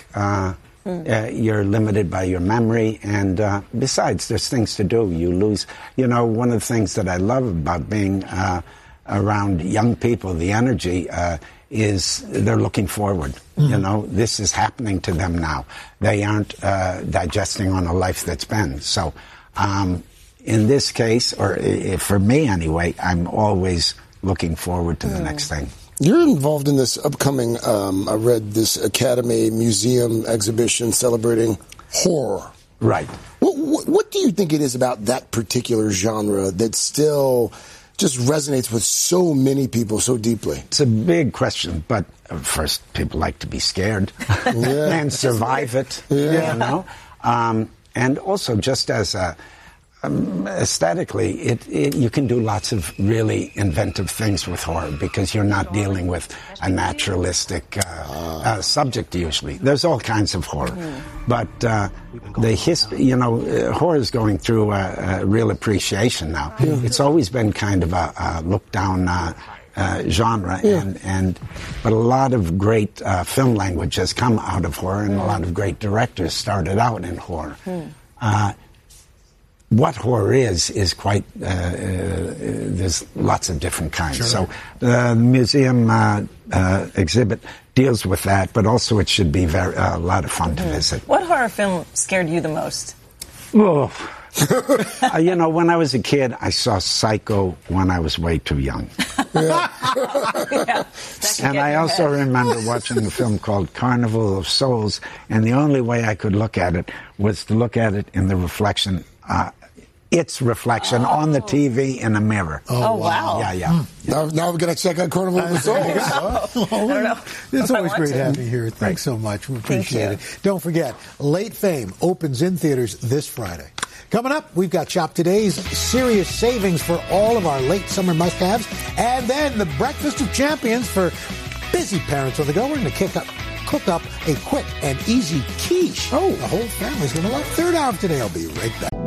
You're limited by your memory, and besides, there's things to do. You lose. One of the things that I love about being around young people, the energy, is they're looking forward. Mm-hmm. This is happening to them now. They aren't digesting on a life that's been. So in this case, or for me anyway, I'm always looking forward to the next thing. You're involved in this upcoming, I read this Academy Museum exhibition celebrating horror. Right. What do you think it is about that particular genre that still just resonates with so many people so deeply? It's a big question, but first, people like to be scared and survive it, and also just as aesthetically, you can do lots of really inventive things with horror because you're not dealing with a naturalistic subject usually. There's all kinds of horror, but the history, horror is going through a real appreciation now. It's always been kind of a look-down genre, but a lot of great film language has come out of horror, and a lot of great directors started out in horror. What horror is quite, there's lots of different kinds. Sure. So the museum exhibit deals with that, but also it should be a lot of fun to visit. What horror film scared you the most? Oh. When I was a kid, I saw Psycho when I was way too young. And I also remember watching a film called Carnival of Souls, and the only way I could look at it was to look at it in the reflection, its reflection on the TV in a mirror. Oh, wow. Yeah. Now we're going to check out Carnival of the Souls. I don't know. It's always great having you here. Thanks so much. We appreciate it. Don't forget, Late Fame opens in theaters this Friday. Coming up, we've got Shop Today's serious savings for all of our late summer must-haves, and then the Breakfast of Champions for busy parents on the go. We're going to cook up a quick and easy quiche. The whole family's going to love. Third hour of today. I'll be right back.